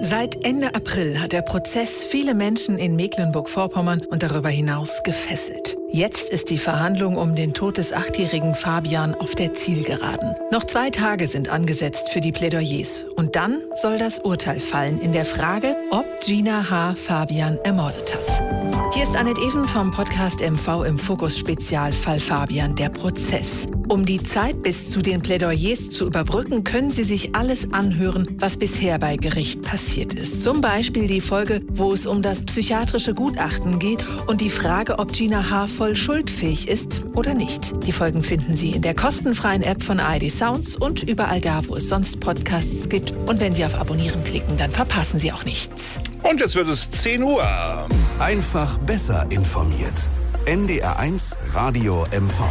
Seit Ende April hat der Prozess viele Menschen in Mecklenburg-Vorpommern und darüber hinaus gefesselt. Jetzt ist die Verhandlung um den Tod des 8-jährigen Fabian auf der Zielgeraden. Noch 2 Tage sind angesetzt für die Plädoyers. Und dann soll das Urteil fallen in der Frage, ob Gina H. Fabian ermordet hat. Hier ist Annette Even vom Podcast MV im Fokus Spezialfall Fabian, der Prozess. Um die Zeit bis zu den Plädoyers zu überbrücken, können Sie sich alles anhören, was bisher bei Gericht passiert ist. Zum Beispiel die Folge, wo es um das psychiatrische Gutachten geht und die Frage, ob Gina H. voll schuldfähig ist oder nicht. Die Folgen finden Sie in der kostenfreien App von ARD Sounds und überall da, wo es sonst Podcasts gibt. Und wenn Sie auf Abonnieren klicken, dann verpassen Sie auch nichts. Und jetzt wird es 10 Uhr. Einfach besser informiert. NDR1 Radio MV.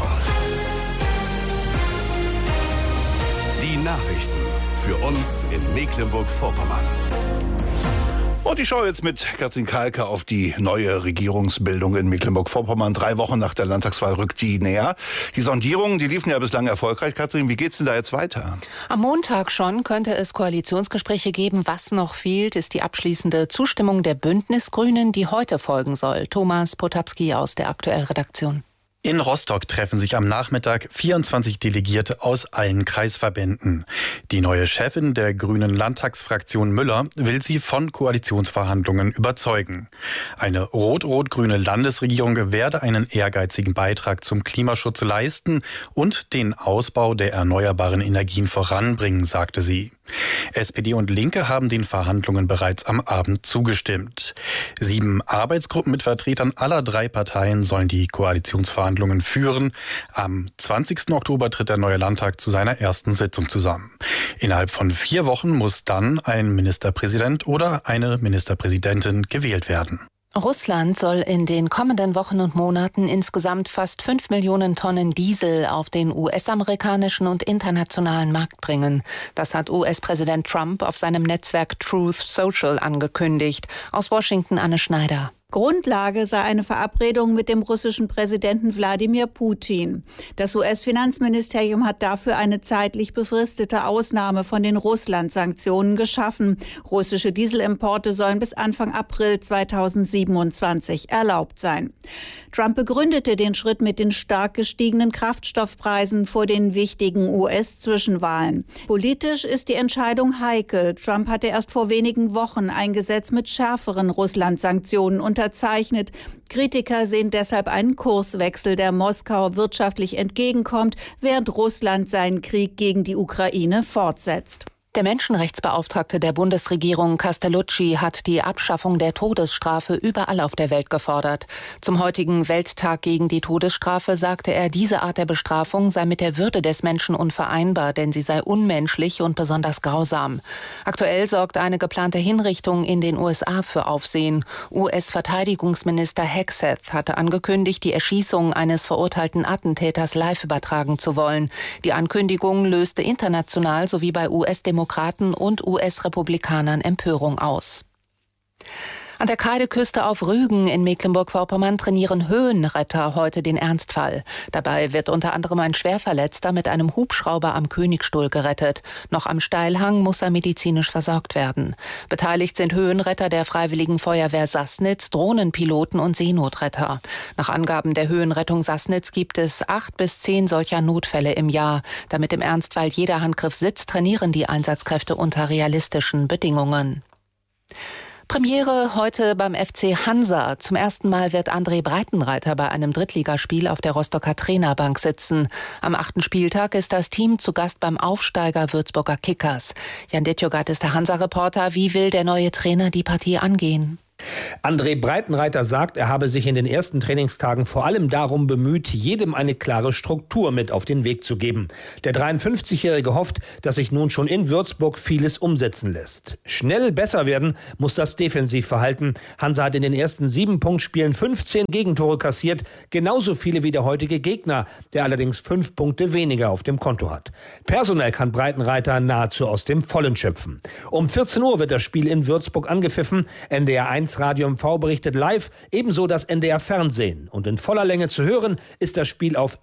Die Nachrichten für uns in Mecklenburg-Vorpommern. Und ich schaue jetzt mit Katrin Kalke auf die neue Regierungsbildung in Mecklenburg-Vorpommern. 3 Wochen nach der Landtagswahl rückt die näher. Die Sondierungen, die liefen ja bislang erfolgreich. Katrin, wie geht's denn da jetzt weiter? Am Montag schon könnte es Koalitionsgespräche geben. Was noch fehlt, ist die abschließende Zustimmung der Bündnisgrünen, die heute folgen soll. Thomas Potapski aus der Aktuell-Redaktion. In Rostock treffen sich am Nachmittag 24 Delegierte aus allen Kreisverbänden. Die neue Chefin der Grünen Landtagsfraktion Müller will sie von Koalitionsverhandlungen überzeugen. Eine rot-rot-grüne Landesregierung werde einen ehrgeizigen Beitrag zum Klimaschutz leisten und den Ausbau der erneuerbaren Energien voranbringen, sagte sie. SPD und Linke haben den Verhandlungen bereits am Abend zugestimmt. 7 Arbeitsgruppen mit Vertretern aller 3 Parteien sollen die Koalitionsverhandlungen führen. Am 20. Oktober tritt der neue Landtag zu seiner ersten Sitzung zusammen. Innerhalb von 4 Wochen muss dann ein Ministerpräsident oder eine Ministerpräsidentin gewählt werden. Russland soll in den kommenden Wochen und Monaten insgesamt fast 5 Millionen Tonnen Diesel auf den US-amerikanischen und internationalen Markt bringen. Das hat US-Präsident Trump auf seinem Netzwerk Truth Social angekündigt. Aus Washington Anne Schneider. Grundlage sei eine Verabredung mit dem russischen Präsidenten Wladimir Putin. Das US-Finanzministerium hat dafür eine zeitlich befristete Ausnahme von den Russland-Sanktionen geschaffen. Russische Dieselimporte sollen bis Anfang April 2027 erlaubt sein. Trump begründete den Schritt mit den stark gestiegenen Kraftstoffpreisen vor den wichtigen US-Zwischenwahlen. Politisch ist die Entscheidung heikel. Trump hatte erst vor wenigen Wochen ein Gesetz mit schärferen Russland-Sanktionen unterzeichnet. Kritiker sehen deshalb einen Kurswechsel, der Moskau wirtschaftlich entgegenkommt, während Russland seinen Krieg gegen die Ukraine fortsetzt. Der Menschenrechtsbeauftragte der Bundesregierung Castellucci hat die Abschaffung der Todesstrafe überall auf der Welt gefordert. Zum heutigen Welttag gegen die Todesstrafe sagte er, diese Art der Bestrafung sei mit der Würde des Menschen unvereinbar, denn sie sei unmenschlich und besonders grausam. Aktuell sorgt eine geplante Hinrichtung in den USA für Aufsehen. US-Verteidigungsminister Hegseth hatte angekündigt, die Erschießung eines verurteilten Attentäters live übertragen zu wollen. Die Ankündigung löste international sowie bei US-Demokraten und US-Republikanern Empörung aus. An der Kreideküste auf Rügen in Mecklenburg-Vorpommern trainieren Höhenretter heute den Ernstfall. Dabei wird unter anderem ein Schwerverletzter mit einem Hubschrauber am Königstuhl gerettet. Noch am Steilhang muss er medizinisch versorgt werden. Beteiligt sind Höhenretter der Freiwilligen Feuerwehr Sassnitz, Drohnenpiloten und Seenotretter. Nach Angaben der Höhenrettung Sassnitz gibt es 8 bis 10 solcher Notfälle im Jahr. Damit im Ernstfall jeder Handgriff sitzt, trainieren die Einsatzkräfte unter realistischen Bedingungen. Premiere heute beim FC Hansa. Zum ersten Mal wird André Breitenreiter bei einem Drittligaspiel auf der Rostocker Trainerbank sitzen. Am 8. Spieltag ist das Team zu Gast beim Aufsteiger Würzburger Kickers. Jan Detjogat ist der Hansa-Reporter. Wie will der neue Trainer die Partie angehen? André Breitenreiter sagt, er habe sich in den ersten Trainingstagen vor allem darum bemüht, jedem eine klare Struktur mit auf den Weg zu geben. Der 53-Jährige hofft, dass sich nun schon in Würzburg vieles umsetzen lässt. Schnell besser werden muss das Defensivverhalten. Hansa hat in den ersten 7 Punktspielen 15 Gegentore kassiert, genauso viele wie der heutige Gegner, der allerdings 5 Punkte weniger auf dem Konto hat. Personell kann Breitenreiter nahezu aus dem Vollen schöpfen. Um 14 Uhr wird das Spiel in Würzburg angepfiffen. NDR1 Radio MV berichtet live, ebenso das NDR Fernsehen. Und in voller Länge zu hören ist das Spiel auf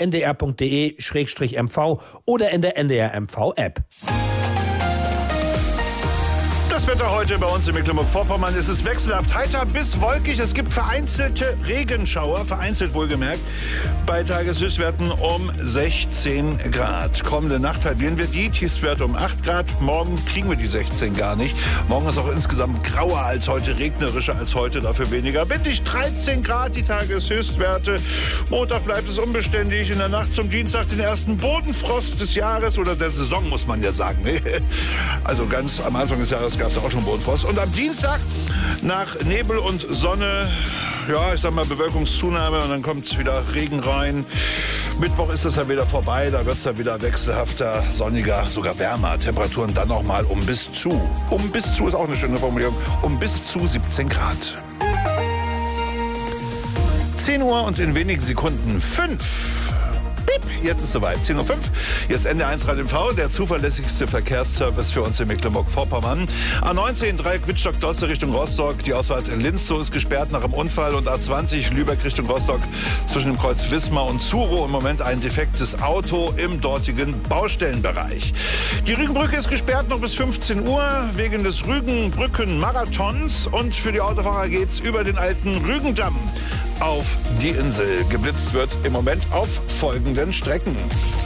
ndr.de/mv oder in der NDR MV App. Das Das Wetter heute bei uns in Mecklenburg-Vorpommern. Es ist wechselhaft heiter bis wolkig. Es gibt vereinzelte Regenschauer, vereinzelt wohlgemerkt, bei Tageshöchstwerten um 16 Grad. Kommende Nacht halbieren wir die Tiefstwerte um 8 Grad. Morgen kriegen wir die 16 gar nicht. Morgen ist auch insgesamt grauer als heute, regnerischer als heute, dafür weniger. Windig 13 Grad die Tageshöchstwerte. Montag bleibt es unbeständig. In der Nacht zum Dienstag den ersten Bodenfrost des Jahres oder der Saison, muss man ja sagen. Also ganz am Anfang des Jahres gab es auch schon Bodenfrost. Und am Dienstag nach Nebel und Sonne, ja, ich sag mal Bewölkungszunahme und dann kommt wieder Regen rein. Mittwoch ist es ja wieder vorbei, da wird es ja wieder wechselhafter, sonniger, sogar wärmer. Temperaturen dann noch mal um bis zu ist auch eine schöne Formulierung, um bis zu 17 Grad. 10 Uhr und in wenigen Sekunden 5. Jetzt ist soweit, 10.05 Uhr. Hier ist NDR1 Radio MV, der zuverlässigste Verkehrsservice für uns in Mecklenburg-Vorpommern. A19 Dreieck Wittstock-Dosse Richtung Rostock. Die Ausfahrt in Linstow ist gesperrt nach einem Unfall. Und A20 Lübeck Richtung Rostock zwischen dem Kreuz Wismar und Zuro. Im Moment ein defektes Auto im dortigen Baustellenbereich. Die Rügenbrücke ist gesperrt noch bis 15 Uhr wegen des Rügenbrücken-Marathons. Und für die Autofahrer geht's über den alten Rügendamm auf die Insel. Geblitzt wird im Moment auf folgenden Strecken.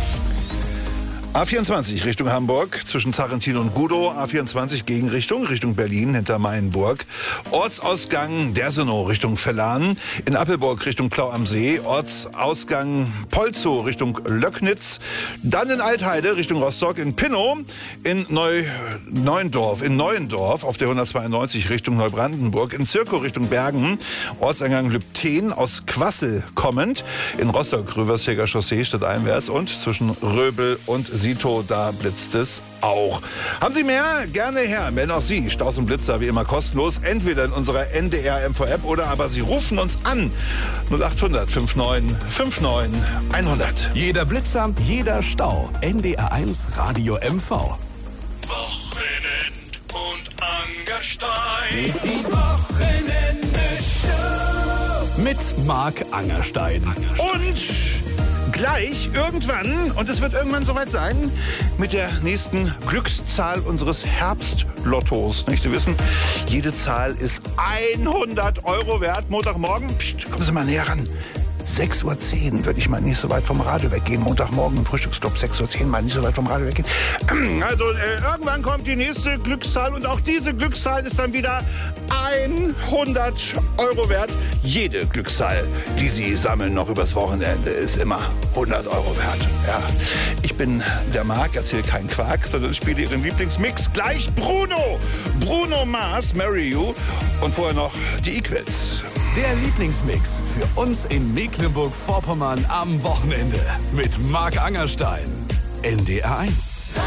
A24 Richtung Hamburg zwischen Zarrentin und Gudow, A24 Gegenrichtung Richtung Berlin hinter Mainburg, Ortsausgang Dersenow Richtung Vellan, in Appelburg Richtung Plau am See, Ortsausgang Polzow Richtung Löcknitz, dann in Altheide Richtung Rostock, in Pinnow, in Neuendorf auf der 192 Richtung Neubrandenburg, in Zirkow Richtung Bergen, Ortseingang Lübten aus Quassel kommend, in Rostock Rövershäger Chaussee stadteinwärts und zwischen Röbel und Sito, da blitzt es auch. Haben Sie mehr? Gerne her. Melden auch Sie Staus und Blitzer wie immer kostenlos. Entweder in unserer NDR MV App oder aber Sie rufen uns an. 0800 59 59 100. Jeder Blitzer, jeder Stau. NDR1 Radio MV. Wochenend und Angerstein. Die Wochenende-Show. Mit Marc Angerstein. Und gleich, irgendwann, und es wird irgendwann soweit sein, mit der nächsten Glückszahl unseres Herbstlottos. Nicht? Sie wissen, jede Zahl ist 100 € wert. Montagmorgen, kommen Sie mal näher ran. 6.10 Uhr würde ich mal nicht so weit vom Radio weggehen. Montagmorgen im Frühstücksclub 6.10 Uhr mal nicht so weit vom Radio weggehen. Also irgendwann kommt die nächste Glückszahl und auch diese Glückszahl ist dann wieder 100 € wert. Jede Glückszahl, die Sie sammeln noch übers Wochenende, ist immer 100 € wert. Ja, ich bin der Marc, erzähle keinen Quark, sondern spiele Ihren Lieblingsmix. Gleich Bruno Mars, Marry You und vorher noch die Equals. Der Lieblingsmix für uns in Mecklenburg-Vorpommern am Wochenende mit Marc Angerstein. NDR1.